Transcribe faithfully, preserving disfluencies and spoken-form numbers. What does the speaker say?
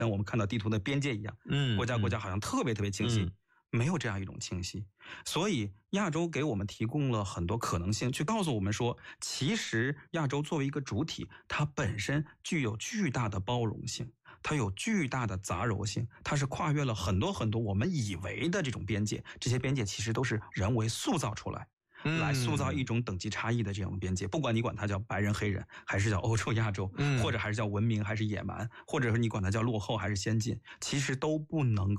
像我们看到地图的边界一样， 嗯， 国家国家好像特别特别清晰。 嗯没有这样一种清晰，所以亚洲给我们提供了很多可能性，去告诉我们说，其实亚洲作为一个主体，它本身具有巨大的包容性，它有巨大的杂糅性，它是跨越了很多很多我们以为的这种边界，这些边界其实都是人为塑造出来。来塑造一种等级差异的这种边界，不管你管它叫白人黑人，还是叫欧洲亚洲，或者还是叫文明还是野蛮，或者是你管它叫落后还是先进，其实都不能够